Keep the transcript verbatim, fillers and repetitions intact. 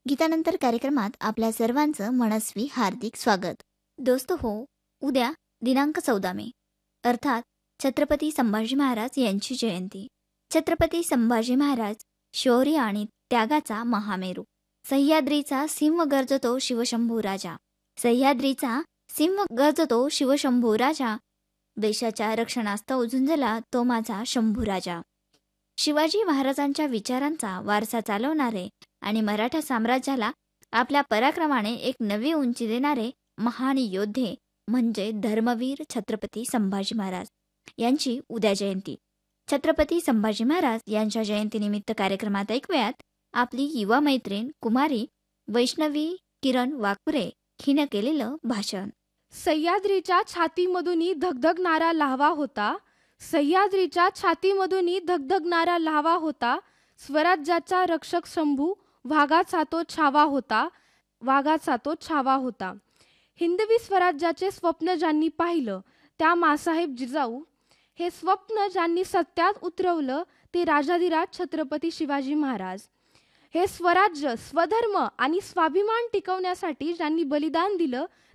गीतानंतर कार्यक्रमात आपल्या सर्वांचं मनस्वी हार्दिक स्वागत. दोस्त हो, उद्या दिनांक चौदा मे अर्थात छत्रपती संभाजी महाराज यांची जयंती. छत्रपती संभाजी महाराज शौर्य आणि त्यागाचा महामेरू. सह्याद्रीचा सिंह गर्जतो शिवशंभू राजा. सह्याद्रीचा सिंह गर्जतो शिवशंभू राजा. देशाच्या रक्षणास्तव झुंजला तो माझा शंभू राजा. शिवाजी महाराजांच्या विचारांचा वारसा चालवणारे आणि मराठा साम्राज्याला आपल्या पराक्रमाने एक नवी उंची देणारे महान योद्धे म्हणजे धर्मवीर छत्रपती संभाजी महाराज यांची उद्या जयंती. छत्रपती संभाजी महाराज यांच्या जयंतीनिमित्त कार्यक्रमात ऐकूयात आपली युवा मैत्रीण कुमारी वैष्णवी किरण वाकुरे हिनं केलेलं भाषण. सह्याद्रीच्या छातीमधूनही धगधगणारा लाव्हा होता. सह्याद्रीच्या छातीमधूनही धगधगणारा लाव्हा होता. स्वराज्याचा रक्षक शंभू वाघाचा तो छावा होता. वाघाचा तो छावा होता. हिंदवी स्वराज्याचे स्वप्न ज्यांनी पाहिलं त्या मासाहेब जिजाऊ. हे स्वप्न ज्यांनी सत्यात उतरवलं ते राजाधिराज छत्रपती शिवाजी महाराज. हे स्वराज्य, स्वधर्म आणि स्वाभिमान टिकवण्यासाठी ज्यांनी बलिदान दिलं